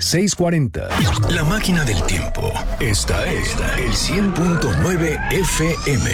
640. La máquina del tiempo. Esta es el 100.9 FM.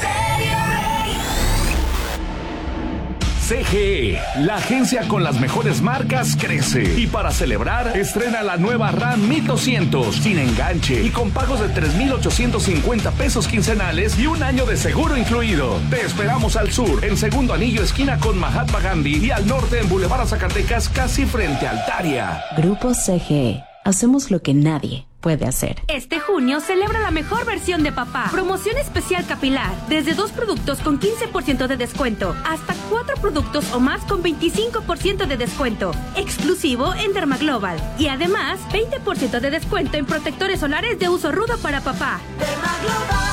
CGE, la agencia con las mejores marcas, crece. Y para celebrar, estrena la nueva RAM 1200, sin enganche y con pagos de 3,850 pesos quincenales y un año de seguro incluido. Te esperamos al sur, en Segundo Anillo, esquina con Mahatma Gandhi, y al norte en Boulevard Zacatecas, casi frente a Altaria. Grupo CGE, hacemos lo que nadie puede hacer. Este junio celebra la mejor versión de papá. Promoción especial capilar. Desde 2 productos con 15% de descuento hasta 4 productos o más con 25% de descuento. Exclusivo en Dermaglobal. Y además, 20% de descuento en protectores solares de uso rudo para papá. Dermaglobal.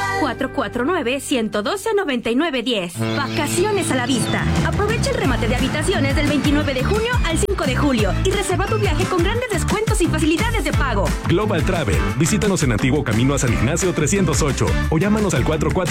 449-112-9910. Vacaciones a la vista. Aprovecha el remate de habitaciones del 29 de junio al 5 de julio y reserva tu viaje con grandes descuentos y facilidades de pago. Global Travel. Visítanos en Antiguo Camino a San Ignacio 308 o llámanos al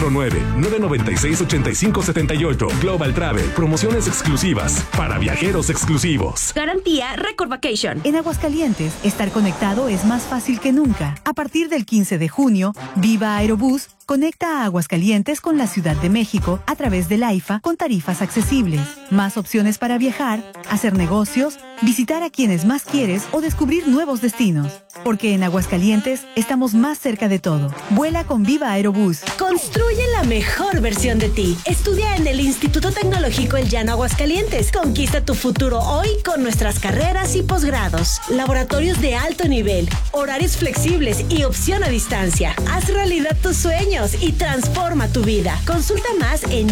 449-996-8578. Global Travel. Promociones exclusivas para viajeros exclusivos. Garantía Record Vacation. En Aguascalientes, estar conectado es más fácil que nunca. A partir del 15 de junio, Viva Aerobús conecta a Aguascalientes con la Ciudad de México a través del AIFA con tarifas accesibles. Más opciones para viajar, hacer negocios, visitar a quienes más quieres o descubrir nuevos destinos. Porque en Aguascalientes estamos más cerca de todo. Vuela con Viva Aerobús. Construye la mejor versión de ti. Estudia en el Instituto Tecnológico El Llano Aguascalientes. Conquista tu futuro hoy con nuestras carreras y posgrados. Laboratorios de alto nivel, horarios flexibles y opción a distancia. Haz realidad tus sueños y transforma tu vida. Consulta más en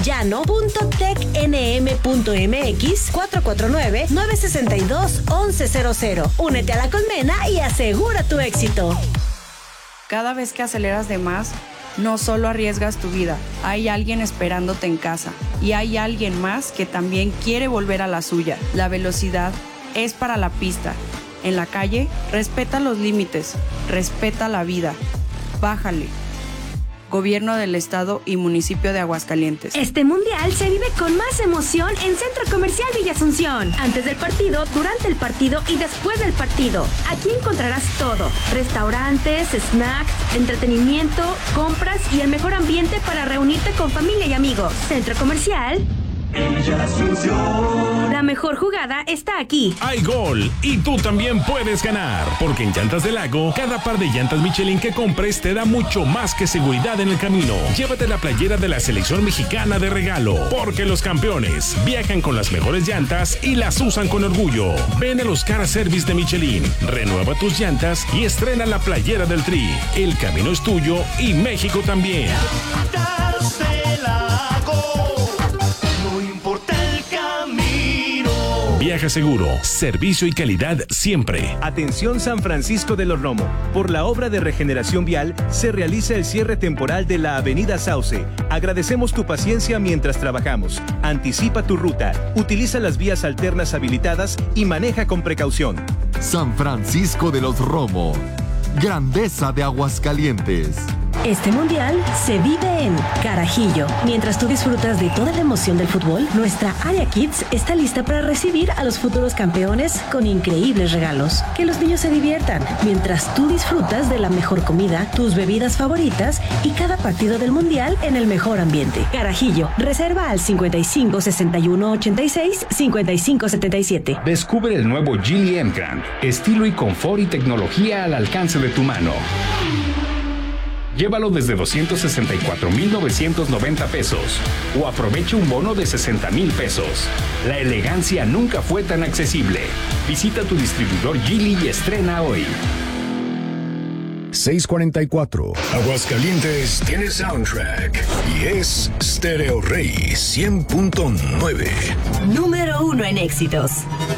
llano.tecnm.mx 449-962-1100. Únete a la colmena y asegura tu éxito. Cada vez que aceleras de más, no solo arriesgas tu vida, hay alguien esperándote en casa y hay alguien más que también quiere volver a la suya. La velocidad es para la pista. En la calle, respeta los límites, respeta la vida. Bájale. Gobierno del Estado y Municipio de Aguascalientes. Este mundial se vive con más emoción en Centro Comercial Villa Asunción. Antes del partido, durante el partido y después del partido. Aquí encontrarás todo: restaurantes, snacks, entretenimiento, compras y el mejor ambiente para reunirte con familia y amigos. Centro Comercial Villa Asunción. La mejor jugada está aquí. Hay gol y tú también puedes ganar, porque en Llantas del Lago, cada par de llantas Michelin que compres te da mucho más que seguridad en el camino. Llévate la playera de la selección mexicana de regalo, porque los campeones viajan con las mejores llantas y las usan con orgullo. Ven a los Car Service de Michelin, renueva tus llantas y estrena la playera del Tri. El camino es tuyo y México también. Llantas del Lago. Viaja seguro, servicio y calidad siempre. Atención San Francisco de los Romo. Por la obra de regeneración vial se realiza el cierre temporal de la Avenida Sauce. Agradecemos tu paciencia mientras trabajamos. Anticipa tu ruta, utiliza las vías alternas habilitadas y maneja con precaución. San Francisco de los Romo. Grandeza de Aguascalientes. Este mundial se vive en Carajillo. Mientras tú disfrutas de toda la emoción del fútbol, nuestra área Kids está lista para recibir a los futuros campeones con increíbles regalos. Que los niños se diviertan mientras tú disfrutas de la mejor comida, tus bebidas favoritas y cada partido del mundial en el mejor ambiente. Carajillo, reserva al 55 61 86 55 77. Descubre el nuevo Geely M-Grand. Estilo y confort y tecnología al alcance de tu mano. Llévalo desde 264,990 pesos o aproveche un bono de 60,000 pesos. La elegancia nunca fue tan accesible. Visita tu distribuidor Geely y estrena hoy. 644. Aguascalientes tiene soundtrack y es Stereo Rey 100.9. Número 1 en éxitos.